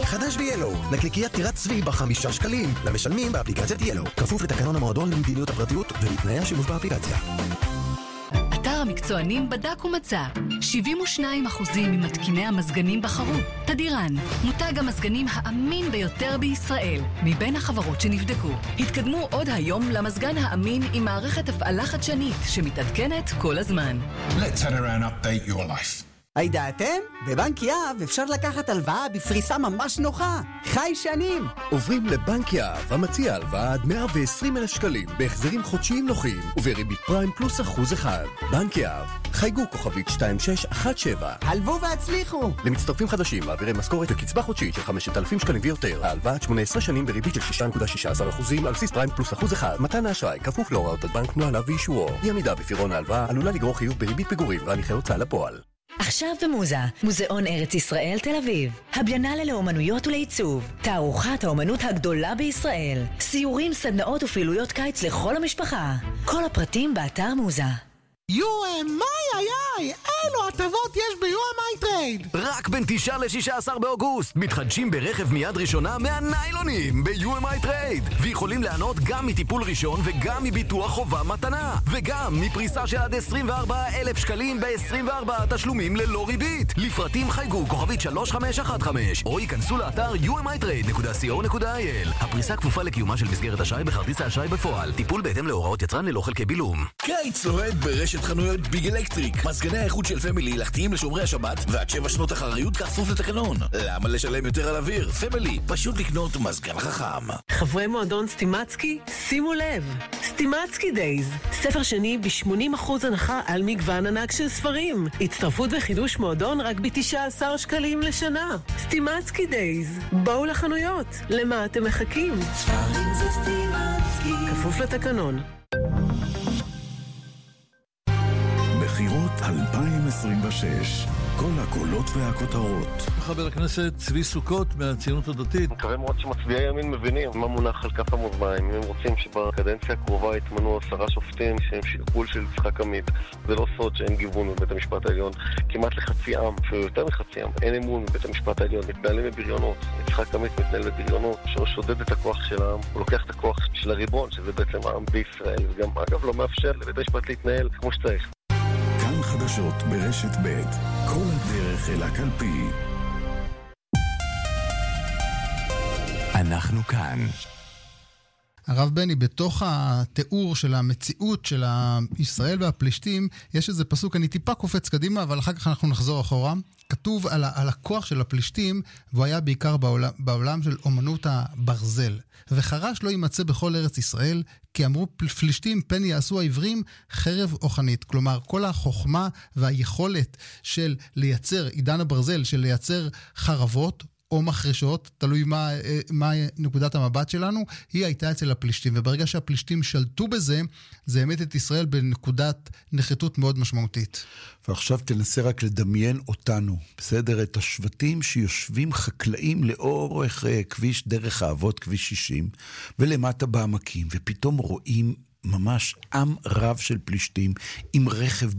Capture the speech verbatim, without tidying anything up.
חדש ב-ילו, נקניקיית טירת צבי בחמישה שקלים, למשלמים באפליקציית ילו. כפוף לתקנון המועדון למדיניות הפרטיות ולתנאי השימוש באפליקציה. אתר המקצוענים בדק ומצא שבעים ושניים אחוז ממתקיני המזגנים בחרו תדירן, מותג המזגנים האמין ביותר בישראל מבין החברות שנבדקו. התקדמו עוד היום למזגן האמין עם מערכת הפעלה חדשנית שמתעדכנת כל הזמן. Let Tadiran update your life. הידעתם? בבנק יהב אפשר לקחת הלוואה בפריסה ממש נוחה. חי שנים. עוברים לבנק יהב, המציע הלוואה עד מאה ועשרים אלף שקלים, בהחזרים חודשיים נוחים, ובריבית פריים פלוס אחוז אחד. בנק יהב, חייגו כוכבית שתיים שש אחת שבע. הלוו והצליחו. למצטרפים חדשים, מעבירי משכורת וקצבה חודשית של חמשת אלפים שקלים ויותר. ההלוואה עד שמונה עשרה שנים בריבית של שישה נקודה שישה עשר אחוז על בסיס פריים פלוס אחוז אחד. מתן האשראי כפוף להוראות הבנק, נוהליו ואישורו. אי עמידה בפירעון ההלוואה עלולה לגרור חיוב בריבית פיגורים והליכי הוצאה לפועל. עכשיו במוזה, מוזיאון ארץ ישראל תל אביב, הביאנלה לאומנויות ולעיצוב, תערוכת האומנות הגדולה בישראל, סיורים, סדנאות ופעילויות קיץ לכל המשפחה. כל הפרטים באתר מוזה. יו אם איי איי איי, אילו הטבות יש ב-יו אם איי טרייד. רק בין תשעה לשישה עשר באוגוסט מתחדשים ברכב מיד ראשונה מהניילונים ב-יו אם איי טרייד, ויכולים לענות גם מטיפול ראשון וגם מביטוח חובה מתנה, וגם מפריסה של עד עשרים וארבעה אלף שקלים ב-עשרים וארבעה תשלומים ללא ריבית. לפרטים חייגו כוכבית שלוש חמש אחת חמש או ייכנסו לאתר יו אם איי טרייד נקודה סי או נקודה איי אל. הפריסה כפופה לקיומה של מסגרת אשראי בכרטיס האשראי בפועל. טיפול בהתאם להוראות יצרן ללא חלקי בילום. קיץ לוהט ברשת חנויות ביג אלקטריק. מזגני האיכות של פמילי הלכתיים לשומרי השבת ועד שבע שנות אחריות כפוף לתקנון. למה לשלם יותר על אוויר? פמילי, פשוט לקנות מזגן חכם. חברי מועדון סטימצקי, שימו לב, סטימצקי דייז, ספר שני ב-שמונים אחוז הנחה על מגוון ענק של ספרים. הצטרפות וחידוש מועדון רק ב-תשעה עשר שקלים לשנה. סטימצקי דייז, בואו לחנויות, למה אתם מחכים? ספרים זה סטימצקי. כפוף לתקנון. בחירות אלפיים עשרים ושש, כל הקולות והכותרות. חבר הכנסת צבי סוכות מהציונות הדתית. מקווה מאוד שמצביעי ימין מבינים מה מונח על כף המאזניים. אם הם רוצים שבקדנציה הקרובה יתמנו עשרה שופטים שהם שיקול של יצחק עמית, זה לא סוד שאין גיוון בבית המשפט העליון. כמעט לחצי עם, אפילו יותר מחצי עם, אין אמון בבית המשפט העליון, מתנהלים בבריונות. יצחק עמית מתנהל בבריונות, שהוא שודד את הכוח של העם, הוא לוקח את הכוח של הריבון, שזה בעצם העם בישראל, וגם אגב לא מאפשר לבית המשפט להתנהל כמו שצריך. כאן חדשות ברשת ב', כל הדרך אל הקלפי. אנחנו כאן. הרב בני, בתוך התיאור של המציאות של ישראל והפלישתים, יש איזה פסוק, אני טיפה קופץ קדימה, אבל אחר כך אנחנו נחזור אחורה. כתוב על, על הכוח של הפלישתים, והוא היה בעיקר בעולם, בעולם של אומנות הברזל. וחרש לא יימצא בכל ארץ ישראל, כי אמרו פלישתים פן יעשו העברים חרב או חנית. כלומר, כל החוכמה והיכולת של לייצר, עידן הברזל, של לייצר חרבות, או מחרשות, תלוי מה, מה נקודת המבט שלנו, היא הייתה אצל הפלישתים, וברגע שהפלישתים שלטו בזה, זה העמיד את ישראל בנקודת נחיתות מאוד משמעותית. ועכשיו תנסה רק לדמיין אותנו, בסדר? את השבטים שיושבים חקלאים לאורך כביש דרך האבות, כביש שישים, ולמטה בעמקים, ופתאום רואים ממש עם רב של פלישתים, עם רכב